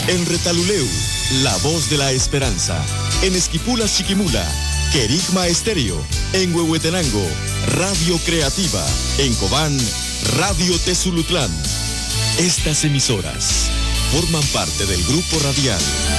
En Retaluleu, La Voz de la Esperanza. En Esquipulas, Chiquimula, Querigma Estéreo. En Huehuetenango, Radio Creativa. En Cobán, Radio Tezulutlán. Estas emisoras forman parte del Grupo Radial